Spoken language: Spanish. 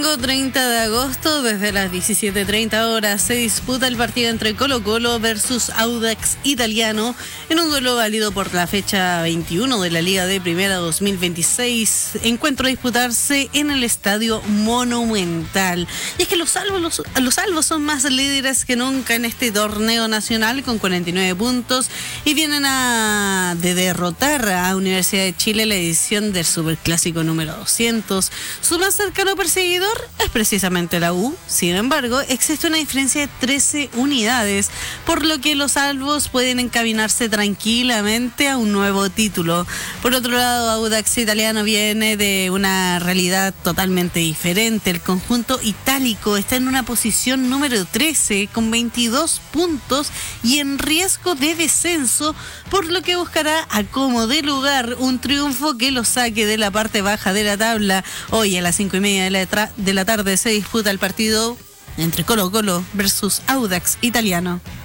30 de agosto, desde las 17:30 horas, se disputa el partido entre Colo-Colo versus Audax Italiano en un duelo válido por la fecha 21 de la Liga de Primera 2026. Encuentro a disputarse en el Estadio Monumental. Y es que los albos son más líderes que nunca en este torneo nacional con 49 puntos y vienen de derrotar a Universidad de Chile en la edición del Superclásico número 200. Su más cercano perseguidor es precisamente la U. Sin embargo, existe una diferencia de 13 unidades, por lo que los albos pueden encaminarse tranquilamente a un nuevo título. Por otro lado, Audax Italiano viene de una realidad totalmente diferente. El conjunto itálico está en una posición número 13 con 22 puntos y en riesgo de descenso, por lo que buscará a como de lugar un triunfo que lo saque de la parte baja de la tabla. Hoy a las 5:30 de la tarde se disputa el partido entre Colo-Colo versus Audax Italiano.